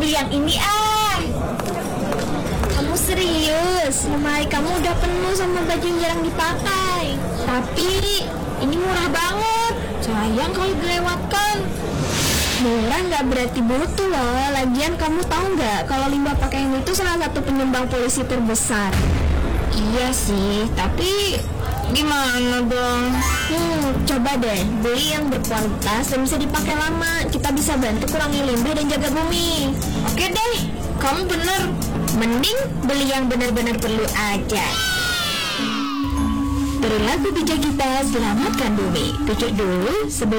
beli yang ini ah. Kamu serius? Lemari kamu udah penuh sama baju yang jarang dipakai. Tapi ini murah banget. Sayang kalau dilewatkan. Murah nggak berarti butuh loh. Lagian kamu tahu nggak kalau limbah pakaian itu salah satu penyumbang polusi terbesar. Iya sih, tapi gimana dong? Coba deh beli yang berkualitas dan bisa dipakai lama. Kita bisa bantu kurangi limbah dan jaga bumi. Oke deh, kamu bener. Mending beli yang benar-benar perlu aja. Perilaku bijak kita selamatkan bumi. Pikir dulu sebelum